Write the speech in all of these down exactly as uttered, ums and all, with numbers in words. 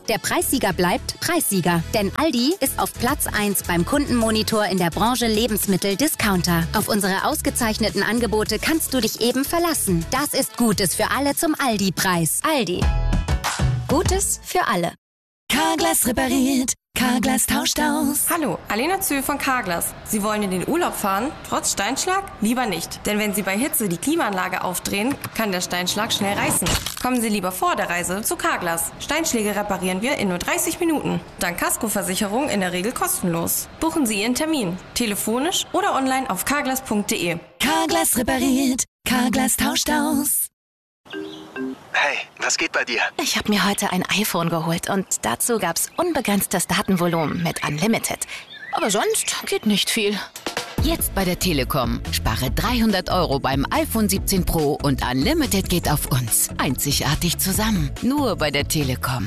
Der Preissieger bleibt Preissieger. Denn Aldi ist auf Platz eins beim Kundenmonitor in der Branche Lebensmittel-Discounter. Auf unsere ausgezeichneten Angebote kannst du dich eben verlassen. Das ist Gutes für alle zum Aldi-Preis. Aldi. Gutes für alle. Carglass repariert. Carglass tauscht aus. Hallo, Alena Zöhl von Carglass. Sie wollen in den Urlaub fahren, trotz Steinschlag? Lieber nicht, denn wenn Sie bei Hitze die Klimaanlage aufdrehen, kann der Steinschlag schnell reißen. Kommen Sie lieber vor der Reise zu Carglass. Steinschläge reparieren wir in nur dreißig Minuten. Dank Kaskoversicherung in der Regel kostenlos. Buchen Sie Ihren Termin, telefonisch oder online auf carglass punkt de. Carglass repariert. Carglass tauscht aus. Hey, was geht bei dir? Ich habe mir heute ein iPhone geholt und dazu gab's unbegrenztes Datenvolumen mit Unlimited. Aber sonst geht nicht viel. Jetzt bei der Telekom. Spare dreihundert Euro beim iPhone siebzehn Pro und Unlimited geht auf uns. Einzigartig zusammen. Nur bei der Telekom.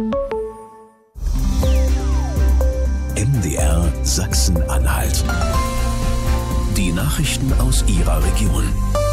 M D R Sachsen-Anhalt. Die Nachrichten aus Ihrer Region.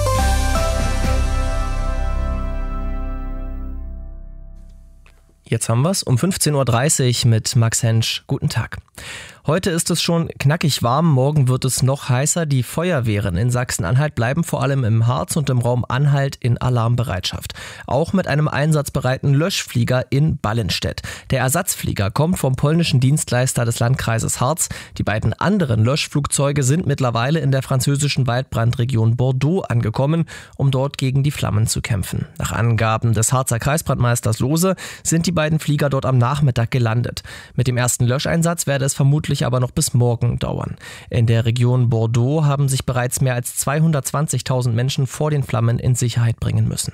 Jetzt haben wir es um fünfzehn Uhr dreißig mit Max Hensch. Guten Tag. Heute ist es schon knackig warm, morgen wird es noch heißer. Die Feuerwehren in Sachsen-Anhalt bleiben vor allem im Harz und im Raum Anhalt in Alarmbereitschaft. Auch mit einem einsatzbereiten Löschflieger in Ballenstedt. Der Ersatzflieger kommt vom polnischen Dienstleister des Landkreises Harz. Die beiden anderen Löschflugzeuge sind mittlerweile in der französischen Waldbrandregion Bordeaux angekommen, um dort gegen die Flammen zu kämpfen. Nach Angaben des Harzer Kreisbrandmeisters Lohse sind die beiden Flieger dort am Nachmittag gelandet. Mit dem ersten Löscheinsatz werde es vermutlich aber noch bis morgen dauern. In der Region Bordeaux haben sich bereits mehr als zweihundertzwanzigtausend Menschen vor den Flammen in Sicherheit bringen müssen.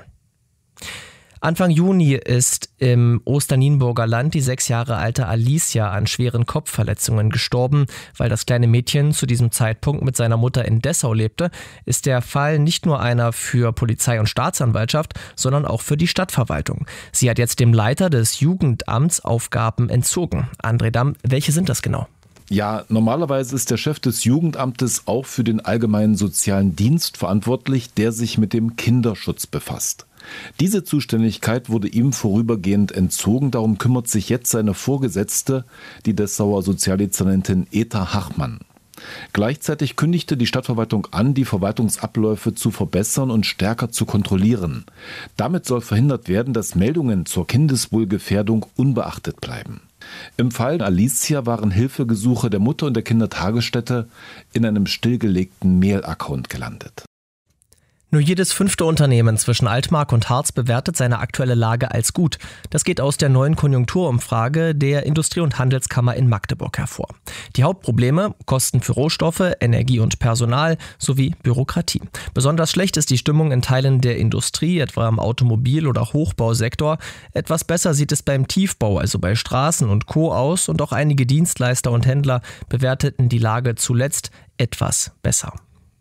Anfang Juni ist im Osternienburger Land die sechs Jahre alte Alicia an schweren Kopfverletzungen gestorben. Weil das kleine Mädchen zu diesem Zeitpunkt mit seiner Mutter in Dessau lebte, ist der Fall nicht nur einer für Polizei und Staatsanwaltschaft, sondern auch für die Stadtverwaltung. Sie hat jetzt dem Leiter des Jugendamts Aufgaben entzogen. André Damm, welche sind das genau? Ja, normalerweise ist der Chef des Jugendamtes auch für den allgemeinen sozialen Dienst verantwortlich, der sich mit dem Kinderschutz befasst. Diese Zuständigkeit wurde ihm vorübergehend entzogen, darum kümmert sich jetzt seine Vorgesetzte, die Dessauer Sozialdezernentin Eta Hachmann. Gleichzeitig kündigte die Stadtverwaltung an, die Verwaltungsabläufe zu verbessern und stärker zu kontrollieren. Damit soll verhindert werden, dass Meldungen zur Kindeswohlgefährdung unbeachtet bleiben. Im Fall Alicia waren Hilfegesuche der Mutter und der Kindertagesstätte in einem stillgelegten Mail-Account gelandet. Nur jedes fünfte Unternehmen zwischen Altmark und Harz bewertet seine aktuelle Lage als gut. Das geht aus der neuen Konjunkturumfrage der Industrie- und Handelskammer in Magdeburg hervor. Die Hauptprobleme: Kosten für Rohstoffe, Energie und Personal sowie Bürokratie. Besonders schlecht ist die Stimmung in Teilen der Industrie, etwa im Automobil- oder Hochbausektor. Etwas besser sieht es beim Tiefbau, also bei Straßen und Co. aus, und auch einige Dienstleister und Händler bewerteten die Lage zuletzt etwas besser.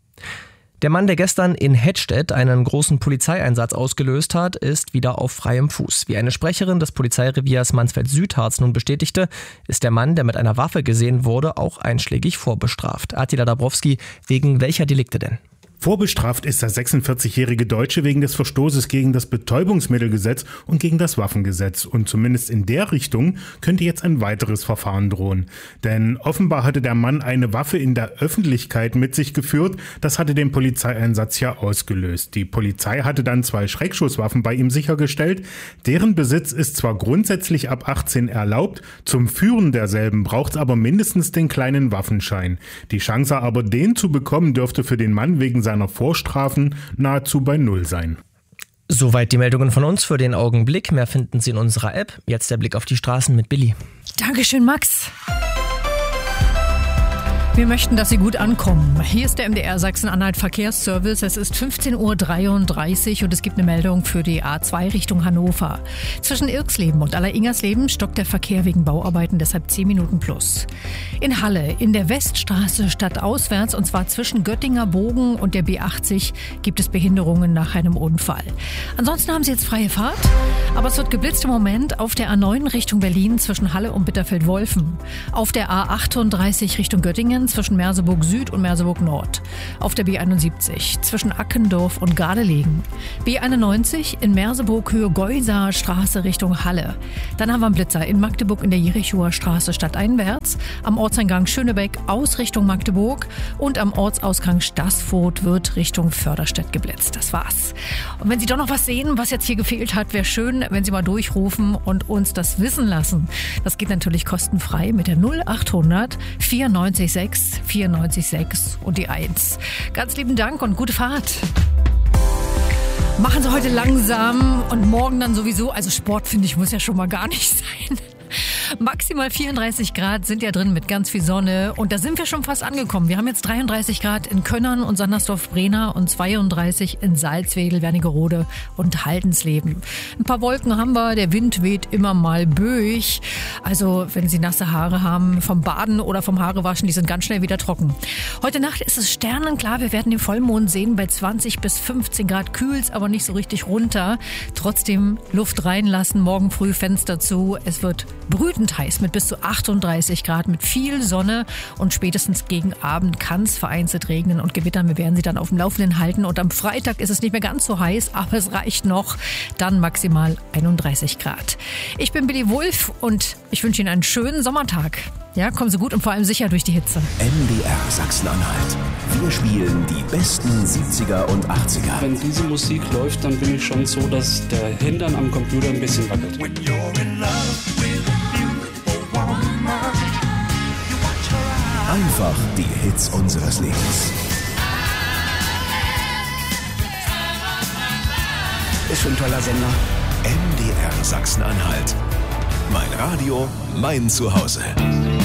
Der Mann, der gestern in Hettstedt einen großen Polizeieinsatz ausgelöst hat, ist wieder auf freiem Fuß. Wie eine Sprecherin des Polizeireviers Mansfeld-Südharz nun bestätigte, ist der Mann, der mit einer Waffe gesehen wurde, auch einschlägig vorbestraft. Attila Dabrowski, wegen welcher Delikte denn? Vorbestraft ist der sechsundvierzigjährige Deutsche wegen des Verstoßes gegen das Betäubungsmittelgesetz und gegen das Waffengesetz. Und zumindest in der Richtung könnte jetzt ein weiteres Verfahren drohen. Denn offenbar hatte der Mann eine Waffe in der Öffentlichkeit mit sich geführt. Das hatte den Polizeieinsatz ja ausgelöst. Die Polizei hatte dann zwei Schreckschusswaffen bei ihm sichergestellt. Deren Besitz ist zwar grundsätzlich ab achtzehn erlaubt, zum Führen derselben braucht es aber mindestens den kleinen Waffenschein. Die Chance aber, den zu bekommen, dürfte für den Mann wegen seiner Vorstrafen nahezu bei Null sein. Soweit die Meldungen von uns für den Augenblick. Mehr finden Sie in unserer App. Jetzt der Blick auf die Straßen mit Billy. Dankeschön, Max. Wir möchten, dass Sie gut ankommen. Hier ist der M D R Sachsen-Anhalt Verkehrsservice. Es ist fünfzehn Uhr dreiunddreißig und es gibt eine Meldung für die A zwei Richtung Hannover. Zwischen Irksleben und Aller-Ingersleben stockt der Verkehr wegen Bauarbeiten, deshalb zehn Minuten plus. In Halle, in der Weststraße stadtauswärts, und zwar zwischen Göttinger Bogen und der B achtzig, gibt es Behinderungen nach einem Unfall. Ansonsten haben Sie jetzt freie Fahrt, aber es wird geblitzt im Moment auf der A neun Richtung Berlin zwischen Halle und Bitterfeld-Wolfen. Auf der A achtunddreißig Richtung Göttingen zehn zwischen Merseburg Süd und Merseburg Nord. Auf der B einundsiebzig zwischen Ackendorf und Gardelegen. B einundneunzig in Merseburg Höhe Geuser Straße Richtung Halle. Dann haben wir einen Blitzer in Magdeburg in der Jerichower Straße stadteinwärts. Am Ortseingang Schönebeck aus Richtung Magdeburg und am Ortsausgang Staßfurt wird Richtung Förderstedt geblitzt. Das war's. Und wenn Sie doch noch was sehen, was jetzt hier gefehlt hat, wäre schön, wenn Sie mal durchrufen und uns das wissen lassen. Das geht natürlich kostenfrei mit der null achthundert vierundneunzig sechs vierundneunzig sechs und die eins. Ganz lieben Dank und gute Fahrt. Machen Sie heute langsam und morgen dann sowieso. Also Sport, finde ich, muss ja schon mal gar nicht sein. Maximal vierunddreißig Grad sind ja drin mit ganz viel Sonne und da sind wir schon fast angekommen. Wir haben jetzt dreiunddreißig Grad in Könnern und Sandersdorf-Brena und zweiunddreißig in Salzwedel, Wernigerode und Haldensleben. Ein paar Wolken haben wir, der Wind weht immer mal böig. Also wenn Sie nasse Haare haben vom Baden oder vom Haarewaschen, die sind ganz schnell wieder trocken. Heute Nacht ist es sternenklar, wir werden den Vollmond sehen bei zwanzig bis fünfzehn Grad, kühlt's aber nicht so richtig runter. Trotzdem Luft reinlassen, morgen früh Fenster zu. Es wird brütend heiß mit bis zu achtunddreißig Grad, mit viel Sonne und spätestens gegen Abend kann es vereinzelt regnen und gewittern. Wir werden Sie dann auf dem Laufenden halten und am Freitag ist es nicht mehr ganz so heiß, aber es reicht noch. Dann maximal einunddreißig Grad. Ich bin Billy Wulff und ich wünsche Ihnen einen schönen Sommertag. Ja, kommen Sie gut und vor allem sicher durch die Hitze. M D R Sachsen-Anhalt. Wir spielen die besten siebziger und achtziger. Wenn diese Musik läuft, dann bin ich schon so, dass der Hintern am Computer ein bisschen wackelt. Einfach die Hits unseres Lebens. Ist schon ein toller Sender. M D R Sachsen-Anhalt. Mein Radio, mein Zuhause.